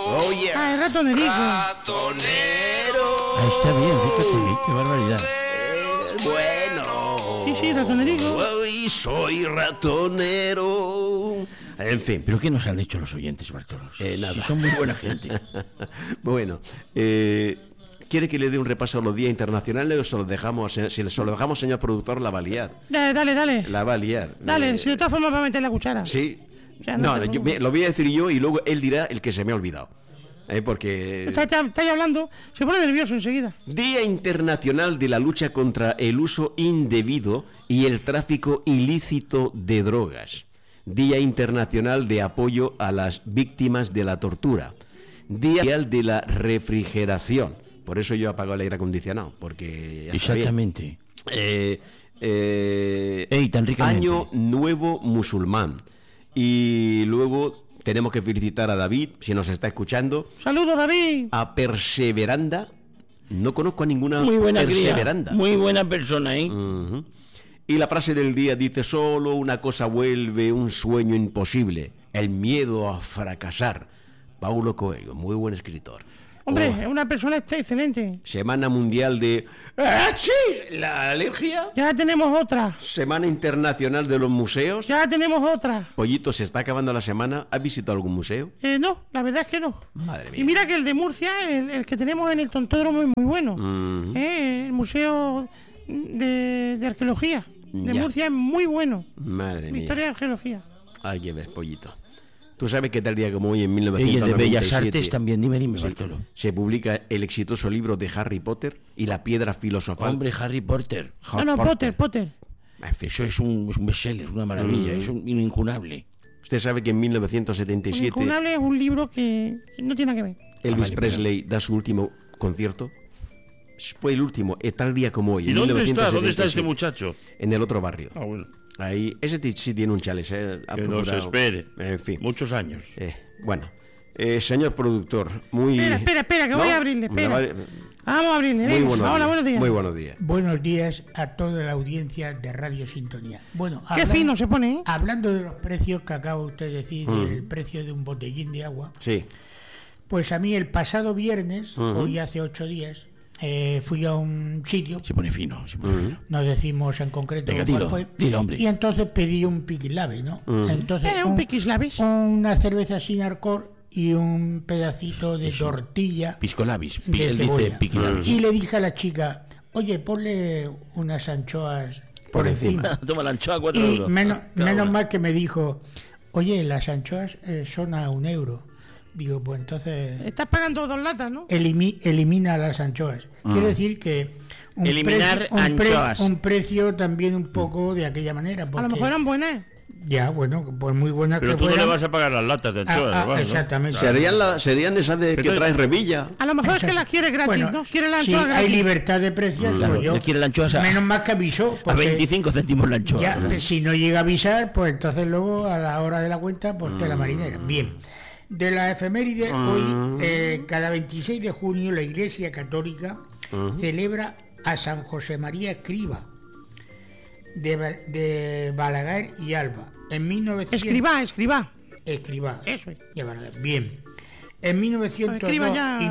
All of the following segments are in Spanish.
Oh, yeah. Ah, el ratonerico. Ratonero. Ah, está bien, fíjate, qué barbaridad. Bueno. Sí, ratonerico. Hoy soy ratonero. En fin. ¿Pero qué nos han hecho los oyentes, Bartolo? Nada. Si son muy buena gente. Bueno, ¿quiere que le dé un repaso a los días internacionales o se los dejamos, si se lo dejamos, señor productor, la va a liar? Dale. La va a liar. Dale, si de todas formas va a meter la cuchara. Sí. O sea, No, lo voy a decir yo y luego él dirá el que se me ha olvidado. Porque... Estáis hablando, se pone nervioso enseguida. Día Internacional de la Lucha contra el Uso Indebido y el Tráfico Ilícito de Drogas. Día Internacional de Apoyo a las Víctimas de la Tortura. Día Mundial de la Refrigeración. Por eso yo apago el aire acondicionado, porque... Exactamente. Tan ricamente. Año Nuevo Musulmán. Y luego tenemos que felicitar a David, si nos está escuchando. ¡Saludos, David! A Perseveranda. No conozco a ninguna muy buena Perseveranda. Cría, muy buena persona, ¿eh? Uh-huh. Y la frase del día dice: solo una cosa vuelve un sueño imposible, el miedo a fracasar. Paulo Coelho, muy buen escritor. Hombre, es una persona excelente. Semana Mundial de... ¿La alergia? Ya tenemos otra. Semana Internacional de los Museos. Ya tenemos otra. Pollito, ¿se está acabando la semana? ¿Has visitado algún museo? No, la verdad es que no. Madre mía. Y mira que el de Murcia, el que tenemos en el Tontódromo, es muy bueno. El Museo de Arqueología de Murcia es muy bueno. Madre mía. Historia de Arqueología. Hay que ver, Pollito. Tú sabes que tal día como hoy, en 1997... Y el de Bellas Artes también, dime, Bartolo. Se publica el exitoso libro de Harry Potter y la piedra filosofal. Hombre, Harry Potter. Potter. Eso es un bestseller, es una maravilla, es un incunable. Usted sabe que en 1977... Incunable es un libro que no tiene nada que ver. Elvis Presley da su último concierto. Fue el último, tal día como hoy. ¿Y dónde está? ¿Dónde está este muchacho? En el otro barrio. Ah, bueno. Ahí, ese sí tiene un chales, que nos espere. En fin. Muchos años. Bueno, señor productor, muy... Espera, que voy a abrirle, espera. Vamos a abrirle, venga. Hola, buenos días. Muy buenos días. Buenos días a toda la audiencia de Radio Sintonía. Bueno, qué fino se pone, ¿eh? Hablando de los precios que acaba usted de decir, el precio de un botellín de agua. Sí. Pues a mí el pasado viernes, hoy hace 8 días... fui a un sitio. Se pone fino. No decimos en concreto cuál fue. Dilo, hombre. Y entonces pedí un piquislave, ¿no? Entonces un piquislave. Una cerveza sin alcohol y un pedacito de tortilla. Piscolabis. Él dice piquislabis. Y le dije a la chica: oye, ponle unas anchoas por encima. Toma la anchoa 4 y euros. menos mal que me dijo: oye, las anchoas son a 1 euro. Digo, pues entonces... Estás pagando 2 latas, ¿no? Elimina las anchoas. Quiero decir que... Eliminar anchoas. Un precio también un poco de aquella manera. Porque... A lo mejor eran buenas. Ya, bueno, pues muy buenas. Pero que tú fueran. no le vas a pagar las latas de anchoas, ¿no? Exactamente. Serían esas de que traes revilla. A lo mejor es que las quiere gratis, bueno, ¿no? Quiere la sí, anchoa gratis. hay libertad de precios, claro, yo quiere la anchoa menos mal que avisó. A 25 céntimos la anchoa. Ya, si no llega a avisar, pues entonces luego a la hora de la cuenta, pues tela marinera. Bien. De la efeméride, hoy, cada 26 de junio, la Iglesia Católica celebra a San José María Escriba, de Balaguer y Alba. En 1900... Escribá. Eso es. Bien. En 1902 y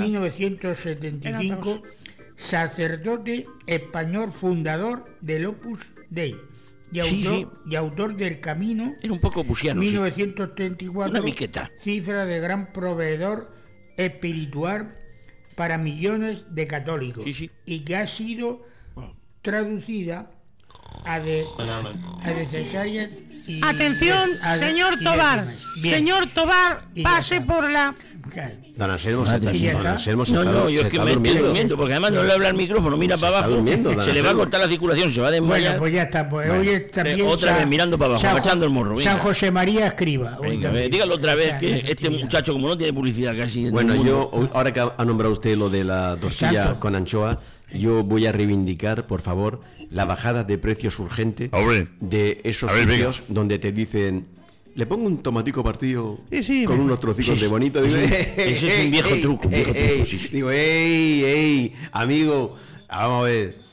1975, sacerdote español fundador del Opus Dei. Y autor del Camino. Era un poco busiano. 1934, una miqueta. Cifra de gran proveedor espiritual para millones de católicos. Y que ha sido traducida a necesarias. Atención, señor Tobar. Señor Tobar, pase por la... Don Anselmo se está No, yo es que me estoy durmiendo, porque además no le habla al micrófono, mira para abajo, se le va a cortar la circulación, se va a desmayar. Bueno, pues ya está, pues hoy está bien. Otra vez mirando para abajo, agachando el morro. San José María Escriba. Venga, dígalo otra vez, que este muchacho, como no tiene publicidad casi... Bueno, yo, ahora que ha nombrado usted lo de la tortilla con anchoa, yo voy a reivindicar, por favor, la bajada de precios urgente de esos sitios donde te dicen... Le pongo un tomatico partido con unos trocicos de bonito. Digo, ese es un viejo truco. Digo, amigo, vamos a ver.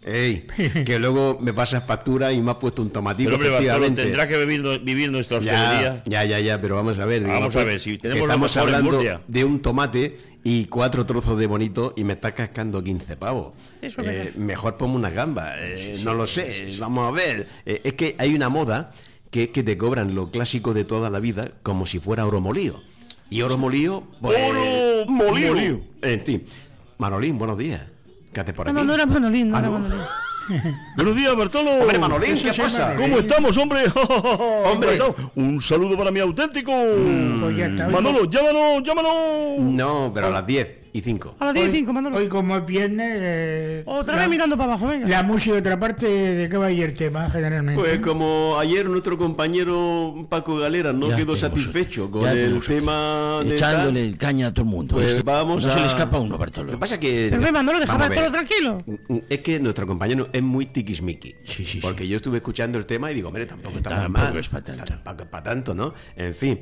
Ey, que luego me pasas factura y me has puesto un tomatito. Pero hombre, Bartolo, tendrá que vivir nuestra hostelería. Ya, pero vamos a ver. Vamos a ver, si tenemos estamos hablando de un tomate y 4 trozos de bonito y me estás cascando 15 pavos. Mejor ponme una gamba, no lo sé, vamos a ver. Es que hay una moda que es que te cobran lo clásico de toda la vida como si fuera oro molido. Y oro molido, pues... ¡Oro molido! En fin. Manolín, buenos días. ¿Qué haces por aquí? No era Manolín, no era no. Manolín. Buenos días, Bartolo. Hombre, Manolín, ¿qué pasa? ¿Cómo estamos, hombre? Hombre. Un saludo para mi auténtico. Pues ya está. Manolo, llámanos. No, pero a las 10:05. A las 10:05, Manolo. Hoy como es viernes... Otra vez mirando para abajo, venga. La música de otra parte, ¿de qué va a ir el tema generalmente? Pues como ayer nuestro compañero Paco Galera no quedó satisfecho con el tema de echándole caña a todo el mundo. Pues vamos no a... se le escapa a uno, Bartolo. Lo que pasa que... Pero Manolo, vamos déjame a ver. todo tranquilo. Es que nuestro compañero es muy tiquismiqui. Sí. Porque yo estuve escuchando el tema y digo, hombre, tampoco está tampoco mal. es para tanto. Tampoco es para tanto, ¿no? En fin,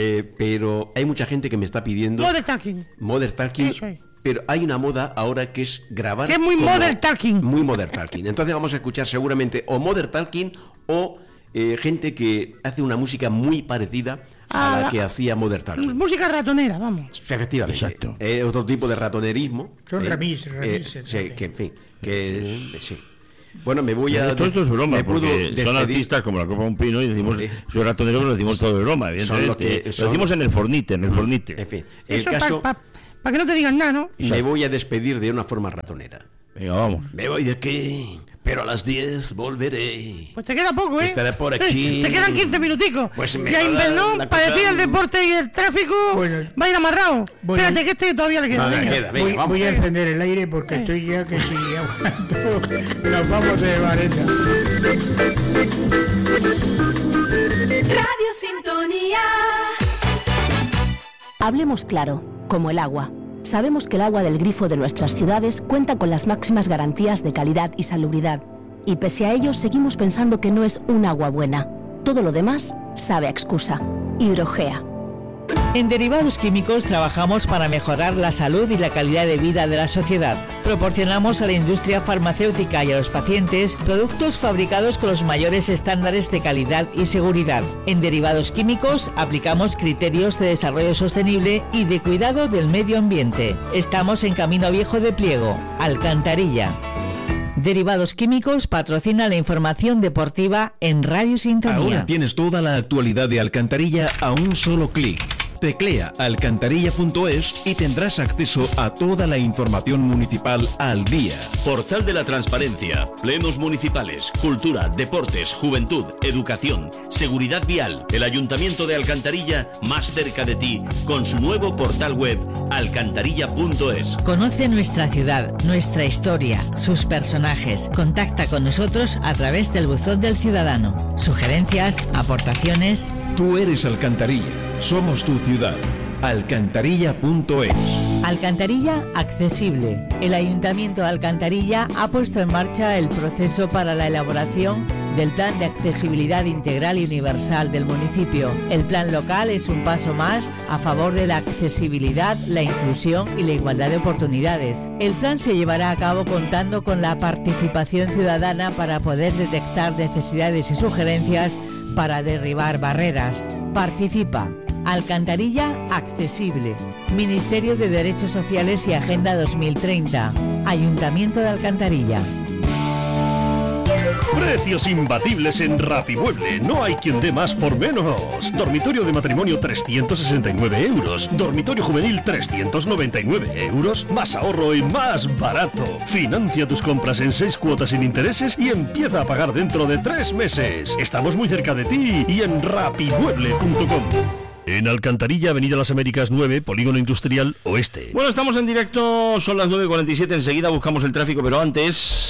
pero hay mucha gente que me está pidiendo... Modern Talking. Eso es. Pero hay una moda ahora que es grabar... Que es muy Modern Talking. Muy Modern Talking. Entonces vamos a escuchar seguramente o Modern Talking o gente que hace una música muy parecida a la que hacía Modern Talking. Música ratonera, vamos. Efectivamente. Exacto. Otro tipo de ratonerismo. Son remises. Sí, que en fin, sí. Bueno, me voy a... Esto es broma, me puedo porque son despedir. artistas como la Copa Un Pino y decimos, Sí. soy ratonero, pero lo decimos todo de broma, evidentemente. Lo decimos en el fornite. En fin, el Eso caso... para que no te digan nada, ¿no? Me voy a despedir de una forma ratonera. Venga, vamos. Me voy de aquí, pero a las 10 volveré. Pues te queda poco, ¿eh? Estaré por aquí. Te quedan 15 minuticos. Pues me y a va a dar Invernón, la para cosa- decir el deporte y el tráfico, Bueno. va a ir amarrado. Bueno. Espérate, que este todavía le queda. Nada, venga. queda, venga, vamos. Voy a encender el aire porque estoy ya que si aguanto nos vamos de vareta. Radio Sintonía. Hablemos claro, como el agua. Sabemos que el agua del grifo de nuestras ciudades cuenta con las máximas garantías de calidad y salubridad. Y pese a ello, seguimos pensando que no es un agua buena. Todo lo demás sabe a excusa. Hidrogea. En Derivados Químicos trabajamos para mejorar la salud y la calidad de vida de la sociedad. Proporcionamos a la industria farmacéutica y a los pacientes productos fabricados con los mayores estándares de calidad y seguridad. En Derivados Químicos aplicamos criterios de desarrollo sostenible y de cuidado del medio ambiente. Estamos en Camino Viejo de Pliego, Alcantarilla. Derivados Químicos patrocina la información deportiva en Radio Sintonía. Ahora tienes toda la actualidad de Alcantarilla a un solo clic. Teclea alcantarilla.es y tendrás acceso a toda la información municipal al día. Portal de la Transparencia, plenos municipales, cultura, deportes, juventud, educación, seguridad vial. El Ayuntamiento de Alcantarilla más cerca de ti con su nuevo portal web alcantarilla.es. Conoce nuestra ciudad, nuestra historia, sus personajes. Contacta con nosotros a través del buzón del ciudadano. Sugerencias, aportaciones. Tú eres Alcantarilla, somos tu ciudad. Alcantarilla.es. Alcantarilla accesible. El Ayuntamiento de Alcantarilla ha puesto en marcha el proceso para la elaboración del Plan de Accesibilidad Integral y Universal del municipio. El plan local es un paso más a favor de la accesibilidad, la inclusión y la igualdad de oportunidades. El plan se llevará a cabo contando con la participación ciudadana para poder detectar necesidades y sugerencias para derribar barreras. Participa. Alcantarilla accesible. Ministerio de Derechos Sociales y Agenda 2030. Ayuntamiento de Alcantarilla. Precios imbatibles en Rapimueble. No hay quien dé más por menos. Dormitorio de matrimonio 369 euros. Dormitorio juvenil 399 euros. Más ahorro y más barato. Financia tus compras en 6 cuotas sin intereses y empieza a pagar dentro de 3 meses. Estamos muy cerca de ti y en rapimueble.com. En Alcantarilla, Avenida Las Américas 9, Polígono Industrial Oeste. Bueno, estamos en directo, son las 9:47, enseguida buscamos el tráfico, pero antes...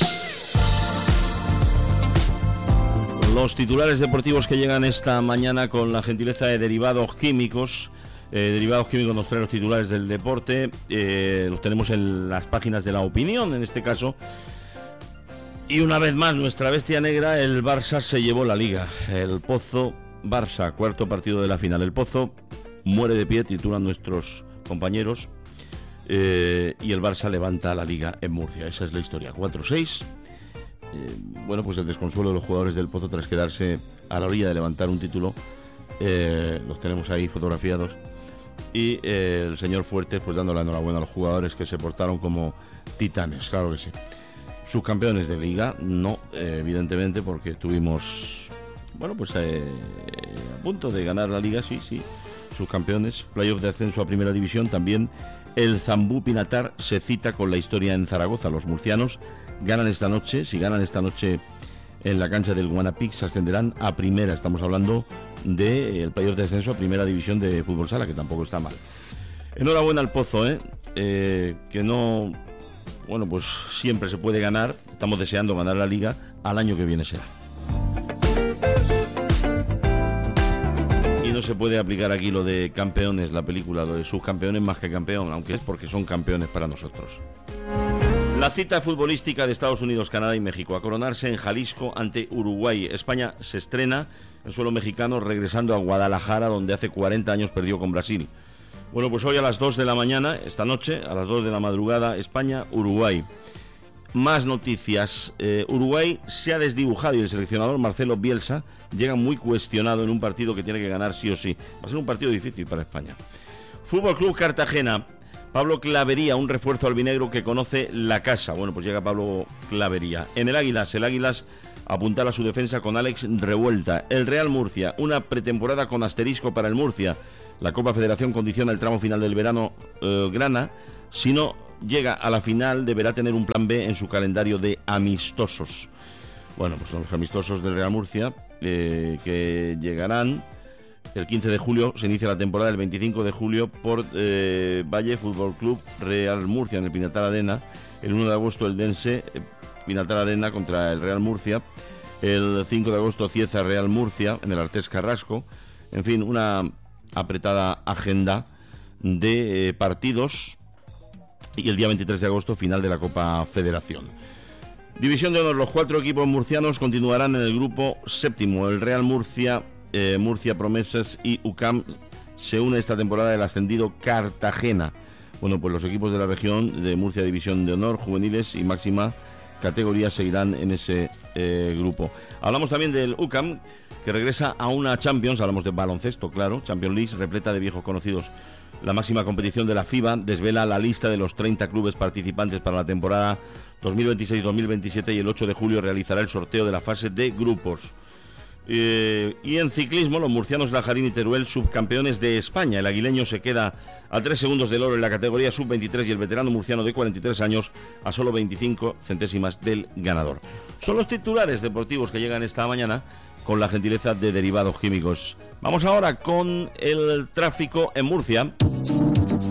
Los titulares deportivos que llegan esta mañana con la gentileza de Derivados Químicos. Derivados Químicos nos trae los titulares del deporte, los tenemos en las páginas de La Opinión, en este caso. Y una vez más, nuestra bestia negra, el Barça se llevó la Liga. El Pozo, Barça, cuarto partido de la final. El Pozo muere de pie, titulan nuestros compañeros, y el Barça levanta la Liga en Murcia. Esa es la historia, 4-6. bueno, pues el desconsuelo de los jugadores del Pozo tras quedarse a la orilla de levantar un título. Los tenemos ahí fotografiados. Y el señor Fuertes pues dando la enhorabuena a los jugadores que se portaron como titanes, claro que sí. Subcampeones de Liga, no, evidentemente, porque tuvimos, bueno, pues a punto de ganar la Liga, sí. Subcampeones, playoff de ascenso a Primera División, también el Zambú Pinatar se cita con la historia en Zaragoza. Los murcianos ganan esta noche, si ganan esta noche en la cancha del Guanapix, se ascenderán a Primera. Estamos hablando del playoff de ascenso a Primera División de Fútbol Sala, que tampoco está mal. Enhorabuena al Pozo, que no, bueno, pues siempre se puede ganar. Estamos deseando ganar la Liga, al año que viene será. Y no se puede aplicar aquí lo de campeones, la película, lo de subcampeones más que campeón, aunque es porque son campeones para nosotros. La cita futbolística de Estados Unidos, Canadá y México a coronarse en Jalisco ante Uruguay. España se estrena en suelo mexicano regresando a Guadalajara, donde hace 40 años perdió con Brasil. Bueno, pues hoy a las 2 de la mañana, esta noche, a las 2 de la madrugada, España-Uruguay. Más noticias. Uruguay se ha desdibujado y el seleccionador Marcelo Bielsa llega muy cuestionado en un partido que tiene que ganar sí o sí. Va a ser un partido difícil para España. Fútbol Club Cartagena. Pablo Clavería, un refuerzo albinegro que conoce la casa. Bueno, pues llega Pablo Clavería. En el Águilas apuntala su defensa con Alex Revuelta. El Real Murcia, una pretemporada con asterisco para el Murcia. La Copa Federación condiciona el tramo final del verano grana. Si no llega a la final, deberá tener un plan B en su calendario de amistosos. Bueno, pues son los amistosos del Real Murcia que llegarán. El 15 de julio se inicia la temporada, el 25 de julio por Valle Fútbol Club Real Murcia en el Pinatar Arena. El 1 de agosto el Dense Pinatar Arena contra el Real Murcia. El 5 de agosto Cieza Real Murcia en el Artés Carrasco. En fin, una apretada agenda de partidos. Y el día 23 de agosto final de la Copa Federación. División de honor, los 4 equipos murcianos continuarán en el grupo séptimo. El Real Murcia, Murcia Promesas y UCAM se une esta temporada el ascendido Cartagena. Bueno, pues los equipos de la región de Murcia División de Honor, juveniles y máxima categoría seguirán en ese grupo. Hablamos también del UCAM, que regresa a una Champions, hablamos de baloncesto, claro, Champions League, repleta de viejos conocidos. La máxima competición de la FIBA desvela la lista de los 30 clubes participantes para la temporada 2026-2027 y el 8 de julio realizará el sorteo de la fase de grupos. Y en ciclismo, los murcianos Lajarín y Teruel, subcampeones de España. El aguileño se queda a 3 segundos del oro en la categoría sub-23 y el veterano murciano de 43 años a solo 25 centésimas del ganador. Son los titulares deportivos que llegan esta mañana con la gentileza de Derivados Químicos. Vamos ahora con el tráfico en Murcia.